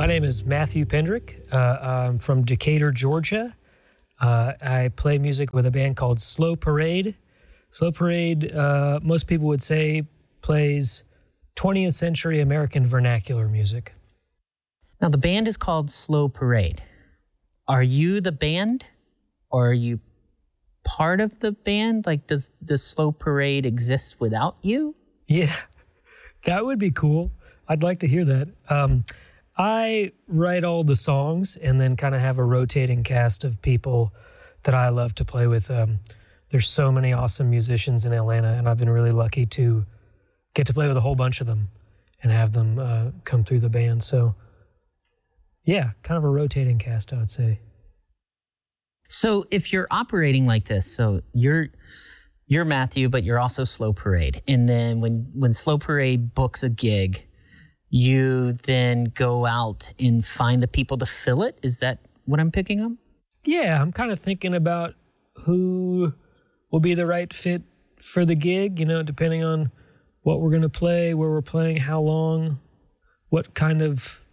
My name is Matthew Pendrick. I'm from Decatur, Georgia. I play music with a band called Slow Parade. Slow Parade, most people would say, plays 20th century American vernacular music. Now, the band is called Slow Parade. Are you the band, or are you part of the band? Like, does the Slow Parade exist without you? Yeah, that would be cool. I'd like to hear that. I write all the songs and then kind of have a rotating cast of people that I love to play with. There's so many awesome musicians in Atlanta, and I've been really lucky to get to play with a whole bunch of them and have them come through the band. So, yeah, kind of a rotating cast, I would say. So if you're operating like this, so you're Matthew, but you're also Slow Parade. And then when Slow Parade books a gig, you then go out and find the people to fill it? Is that what I'm picking up? Yeah, I'm kind of thinking about who will be the right fit for the gig, depending on what we're going to play, where we're playing, how long, what kind of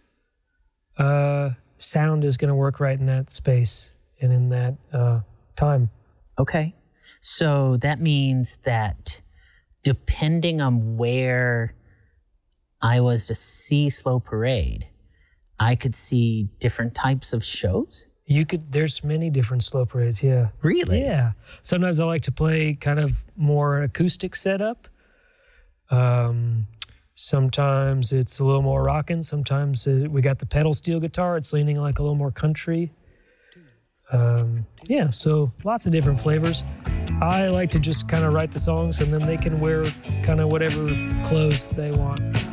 sound is going to work right in that space and in that time. Okay. So that means that depending on where I was to see Slow Parade, I could see different types of shows? There's many different Slow Parades, yeah. Really? Yeah. Sometimes I like to play kind of more acoustic setup. Sometimes it's a little more rockin'. Sometimes we got the pedal steel guitar. It's leaning like a little more country. Yeah, so lots of different flavors. I like to just kind of write the songs and then they can wear kind of whatever clothes they want.